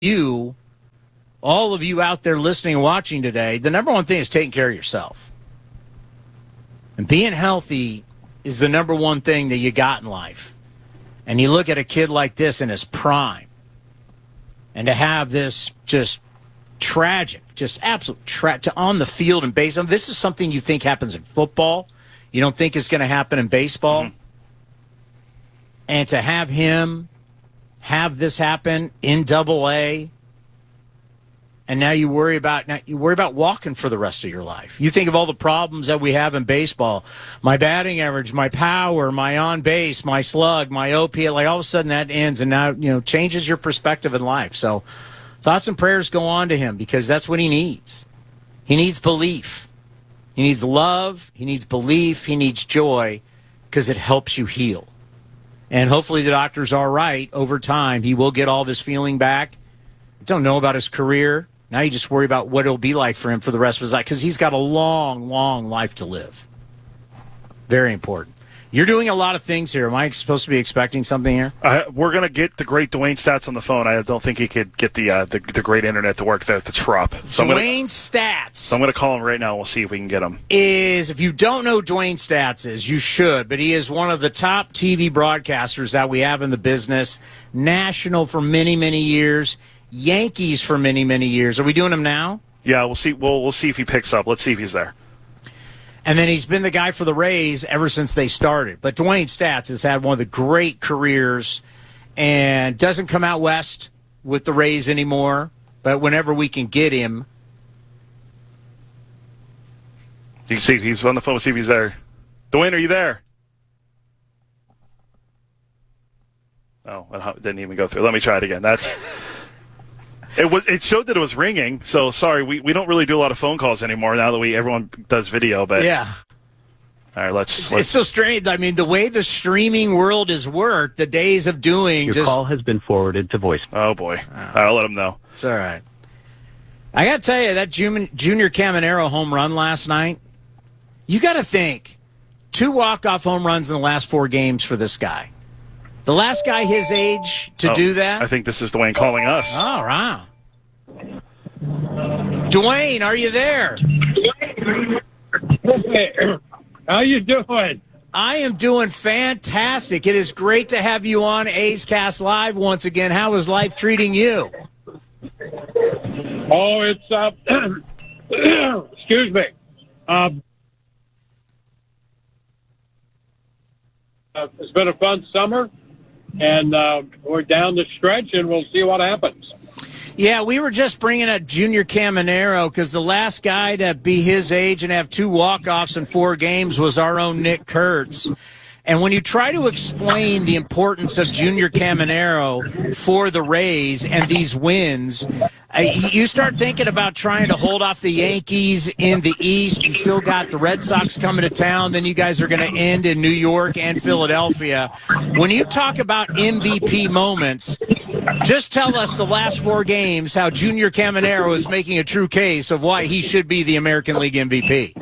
you, all of you out there listening and watching today, the number one thing is taking care of yourself. And being healthy is the number one thing that you got in life. And you look at a kid like this in his prime, and to have this just tragic, just absolute on the field and baseball. This is something you think happens in football. You don't think it's going to happen in baseball. Mm-hmm. And to have him have this happen in Double-A, and now you worry about walking for the rest of your life. You think of all the problems that we have in baseball. My batting average, my power, my on base, my slug, my OPS, like all of a sudden that ends, and now changes your perspective in life. So thoughts and prayers go on to him, because that's what he needs. He needs belief. He needs love. He needs belief. He needs joy, because it helps you heal. And hopefully the doctors are right. Over time, he will get all of his feeling back. Don't know about his career. Now you just worry about what it'll be like for him for the rest of his life, because he's got a long, long life to live. Very important. You're doing a lot of things here. Am I supposed to be expecting something here? We're going to get the great Dwayne Stats on the phone. I don't think he could get the great internet to work there at the Trop. So Dwayne Stats. So I'm going to call him right now, and we'll see if we can get him. If you don't know Dwayne Stats is, you should, but he is one of the top TV broadcasters that we have in the business. National for many, many years. Yankees for many, many years. Are we doing him now? Yeah, we'll see. We'll see if he picks up. Let's see if he's there. And then he's been the guy for the Rays ever since they started. But Dwayne Stats has had one of the great careers and doesn't come out west with the Rays anymore. But whenever we can get him. You can see he's on the phone. See if he's there. Dwayne, are you there? Oh, it didn't even go through. Let me try it again. It showed that it was ringing, so sorry. We don't really do a lot of phone calls anymore now that everyone does video. But yeah. All right, let's. It's so strange. I mean, the way the streaming world has worked, the days of doing. Your call has been forwarded to voice. Oh boy, all right, I'll let him know. It's all right. I got to tell you, that Junior Caminero home run last night. You got to think, 2 walk-off home runs in the last 4 games for this guy. The last guy his age to do that? I think this is Dwayne calling us. Oh, wow. Dwayne, are you there? Hey, how you doing? I am doing fantastic. It is great to have you on A's Cast Live once again. How is life treating you? Oh, it's excuse me. It's been a fun summer, and we're down the stretch, and we'll see what happens. Yeah, we were just bringing up Junior Caminero because the last guy to be his age and have 2 walk-offs in 4 games was our own Nick Kurtz. And when you try to explain the importance of Junior Caminero for the Rays and these wins, you start thinking about trying to hold off the Yankees in the East. You still got the Red Sox coming to town. Then you guys are going to end in New York and Philadelphia. When you talk about MVP moments, just tell us the last 4 games how Junior Caminero is making a true case of why he should be the American League MVP.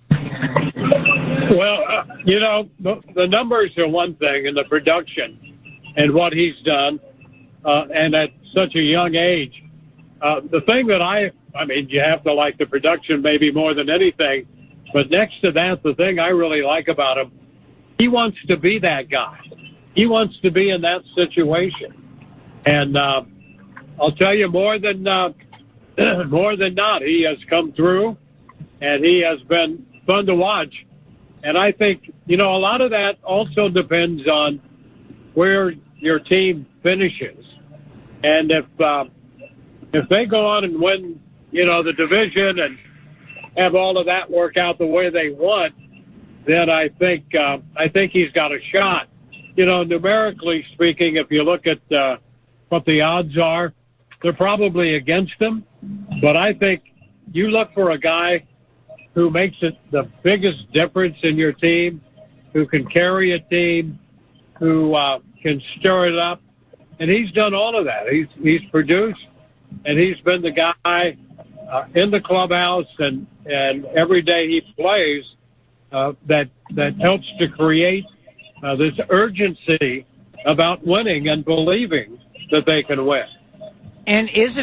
Well, the numbers are one thing, and the production and what he's done, and at such a young age. The thing that I mean, you have to like the production maybe more than anything, but next to that, the thing I really like about him, he wants to be that guy. He wants to be in that situation. And I'll tell you, more than not, he has come through, and he has been fun to watch. And I think, a lot of that also depends on where your team finishes. And if they go on and win, the division and have all of that work out the way they want, then I think he's got a shot. Numerically speaking, if you look at what the odds are, they're probably against him. But I think you look for a guy who makes it the biggest difference in your team, who can carry a team, who can stir it up. And he's done all of that. He's produced, and he's been the guy in the clubhouse and every day he plays that helps to create this urgency about winning and believing that they can win. And isn't